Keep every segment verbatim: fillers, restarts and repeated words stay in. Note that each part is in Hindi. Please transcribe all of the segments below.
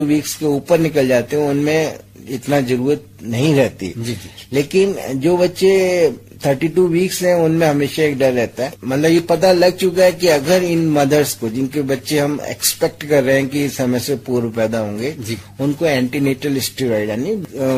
वीक्स के ऊपर निकल जाते हैं उनमें इतना जरूरत नहीं रहती। जी जी। लेकिन जो बच्चे बत्तीस वीक्स हैं उनमें हमेशा एक डर रहता है। मतलब ये पता लग चुका है कि अगर इन मदर्स को, जिनके बच्चे हम एक्सपेक्ट कर रहे हैं कि समय से पूर्व पैदा होंगे, उनको एंटीनेटल स्टेरॉइड यानी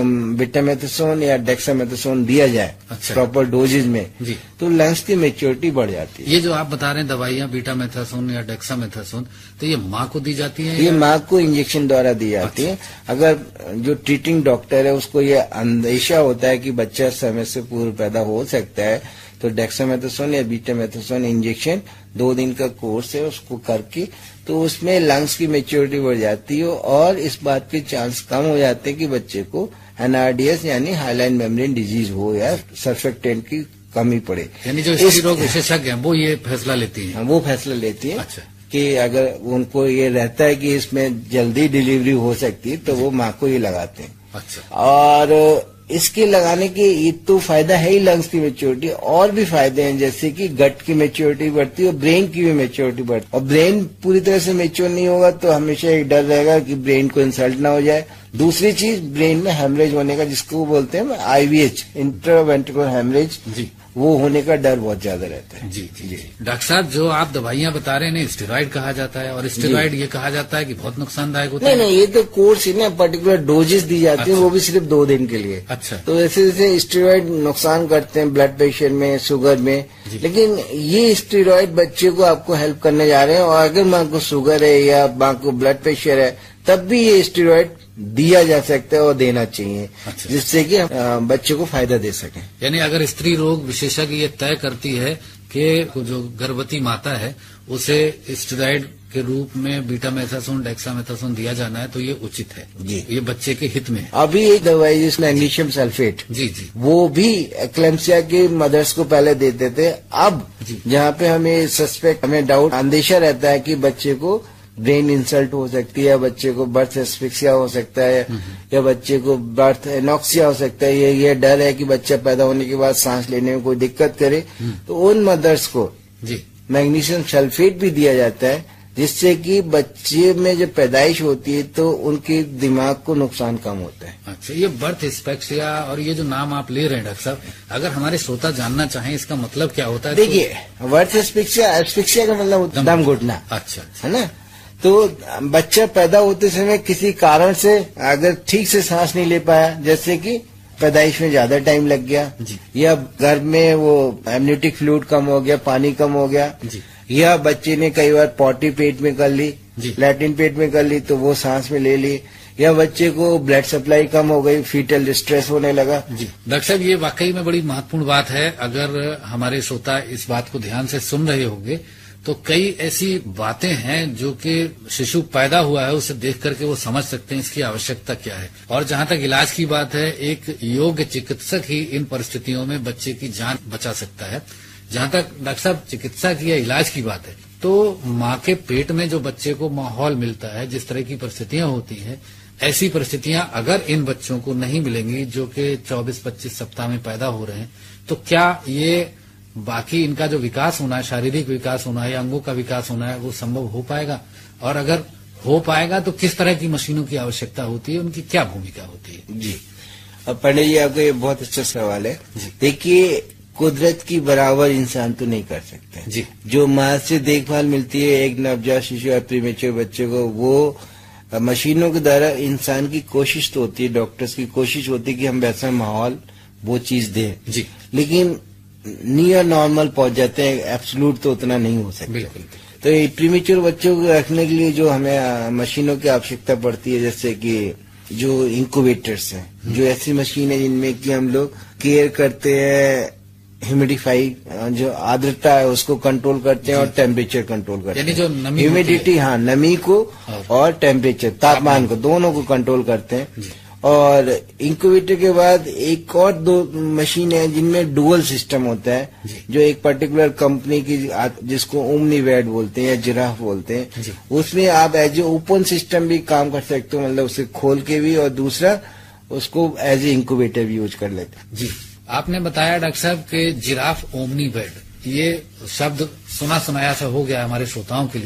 बीटामेथासोन या डेक्सामेथासोन दिया जाए अच्छा। प्रॉपर डोजेज में जी। तो लंग्स की मेच्योरिटी बढ़ जाती है। ये जो आप बता रहे हैं दवाइयां बीटामेथासोन या डेक्सामेथासोन, तो ये माँ को दी जाती है? ये माँ को इंजेक्शन द्वारा दी जाती है। अगर जो ट्रीटिंग डॉक्टर है उसको ये अंदेशा होता है कि बच्चा समय से पूर्व पैदा हो सकता है, तो डेक्सामेथासोन या बीटामेथासोन इंजेक्शन दो दिन का कोर्स है उसको करके, तो उसमें लंग्स की मेच्योरिटी बढ़ जाती है और इस बात के चांस कम हो जाते हैं कि बच्चे को एनआरडीएस यानी हाइलाइन मेम्ब्रेन डिजीज हो या सर्फेक्टेंट की कमी पड़े। यानी जो स्त्री रोग विशेषज्ञ हैं वो ये फैसला लेती है? वो फैसला लेती है अच्छा। कि अगर उनको ये रहता है कि इसमें जल्दी डिलीवरी हो सकती है तो वो माँ को ये लगाते हैं। अच्छा। और इसके लगाने के ये तो फायदा है ही लंग्स की मेच्योरिटी, और भी फायदे हैं जैसे कि गट की मेच्योरिटी बढ़ती है और ब्रेन की भी मेच्योरिटी बढ़ती है। और ब्रेन पूरी तरह से मेच्योर नहीं होगा तो हमेशा एक डर रहेगा कि ब्रेन को इंसल्ट ना हो जाए। दूसरी चीज, ब्रेन में हेमरेज होने का, जिसको बोलते हैं आईवीएच, इंट्रावेंट्रिकुलर हेमरेज, जी, वो होने का डर बहुत ज्यादा रहता है। जी जी जी। डॉक्टर साहब, जो आप दवाइयां बता रहे हैं स्टेरॉइड कहा जाता है, और स्टेरॉइड ये कहा जाता है कि बहुत नुकसानदायक होता है? नहीं नहीं, ये तो कोर्स है ना, पर्टिकुलर डोजेस दी जाती है, वो भी सिर्फ दो दिन के लिए। अच्छा। तो जैसे जैसे स्टेरॉइड नुकसान करते हैं ब्लड प्रेशर में, शुगर में, लेकिन ये स्टेरॉइड बच्चे को आपको हेल्प करने जा रहे हैं। और अगर माँ को शुगर है या माँ को ब्लड प्रेशर है तब भी ये स्टेरॉइड दिया जा सकता है और देना चाहिए। अच्छा। जिससे कि बच्चे को फायदा दे सके। यानी अगर स्त्री रोग विशेषज्ञ ये तय करती है कि जो गर्भवती माता है उसे स्टेरॉइड के रूप में बीटामेथासोन डेक्सामेथासोन दिया जाना है तो ये उचित है जी, ये बच्चे के हित में है। अभी एक दवाई जिसमें मैग्नीशियम सल्फेट, जी जी, वो भी एक्लेम्सिया के मदर्स को पहले देते थे। अब जहाँ पे हमें सस्पेक्ट, हमें डाउट, अंदेशा रहता है कि बच्चे को ब्रेन इंसल्ट हो सकती है, बच्चे को बर्थ एस्फिक्सिया हो सकता है, या बच्चे को बर्थ एनॉक्सिया हो सकता है, ये ये डर है कि बच्चा पैदा होने के बाद सांस लेने में कोई दिक्कत करे, तो उन मदर्स को जी मैग्नीशियम सल्फेट भी दिया जाता है, जिससे कि बच्चे में जब पैदाइश होती है तो उनके दिमाग को नुकसान कम होता है। अच्छा, ये बर्थ एस्फिक्सिया और ये जो नाम आप ले रहे हैं डॉक्टर साहब, अगर हमारे श्रोता जानना चाहें इसका मतलब क्या होता है? देखिए, बर्थ एस्फिक्सिया, एस्फिक्सिया का मतलब दम घुटना। अच्छा, है ना। तो बच्चा पैदा होते समय किसी कारण से अगर ठीक से सांस नहीं ले पाया, जैसे कि पैदाइश में ज्यादा टाइम लग गया जी, या घर में वो एमनियोटिक फ्लूइड कम हो गया, पानी कम हो गया जी, या बच्चे ने कई बार पॉटी पेट में कर ली, लैट्रिन पेट में कर ली तो वो सांस में ले ली, या बच्चे को ब्लड सप्लाई कम हो गई, फीटल डिस्ट्रेस होने लगा जी। डॉक्टर साहब, ये वाकई में बड़ी महत्वपूर्ण बात है। अगर हमारे श्रोता इस बात को ध्यान से सुन रहे होंगे तो कई ऐसी बातें हैं जो कि शिशु पैदा हुआ है उसे देख करके वो समझ सकते हैं इसकी आवश्यकता क्या है। और जहां तक इलाज की बात है, एक योग्य चिकित्सक ही इन परिस्थितियों में बच्चे की जान बचा सकता है। जहां तक डॉक्टर साहब चिकित्सा की या इलाज की बात है, तो माँ के पेट में जो बच्चे को माहौल मिलता है, जिस तरह की परिस्थितियां होती हैं, ऐसी परिस्थितियां अगर इन बच्चों को नहीं मिलेंगी जो कि चौबीस पच्चीस सप्ताह में पैदा हो रहे हैं, तो क्या ये बाकी इनका जो विकास होना है, शारीरिक विकास होना है या अंगों का विकास होना है, वो संभव हो पाएगा? और अगर हो पाएगा तो किस तरह की मशीनों की आवश्यकता होती है, उनकी क्या भूमिका होती है? जी, अब पंडित जी, आपको ये बहुत अच्छा सवाल है। देखिए, कुदरत की बराबर इंसान तो नहीं कर सकते जी। जो माँ से देखभाल मिलती है एक नवजात शिशु या प्रीमेच्योर बच्चे को, वो मशीनों के द्वारा इंसान की कोशिश तो होती है, डॉक्टर्स की कोशिश होती है कि हम वैसा माहौल वो चीज दें जी, लेकिन नियर नॉर्मल पहुंच जाते हैं, एब्सोल्यूट तो उतना नहीं हो सकता। बिल्कुल। तो ये प्रीमेच्योर बच्चों को रखने के लिए जो हमें मशीनों की आवश्यकता पड़ती है, जैसे कि जो इंक्यूबेटर्स हैं, जो ऐसी मशीन है जिनमें कि हम लोग केयर करते हैं, ह्यूमिडिफाई, जो आर्द्रता है उसको कंट्रोल करते हैं और टेम्परेचर कंट्रोल करते हैं, यानी जो नमी, ह्यूमिडिटी, हाँ, नमी को और टेम्परेचर, तापमान को, दोनों को कंट्रोल करते हैं। और इंक्यूबेटर के बाद एक और दो मशीन है जिनमें डुअल सिस्टम होता है, जो एक पर्टिकुलर कंपनी की, जिसको ओमनीवेड बोलते हैं या जिराफ बोलते हैं, उसमें आप एज ए ओपन सिस्टम भी काम कर सकते हो, मतलब उसे खोल के भी, और दूसरा उसको एज ए इंक्यूबेटर भी यूज कर लेते हैं जी। आपने बताया डॉक्टर साहब कि जिराफ ओमनीवेड, ये शब्द सुना सुनाया सा हो गया हमारे श्रोताओं के लिए,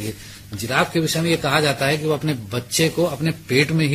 जिराफ के विषय में ये कहा जाता है कि वो अपने बच्चे को अपने पेट में ही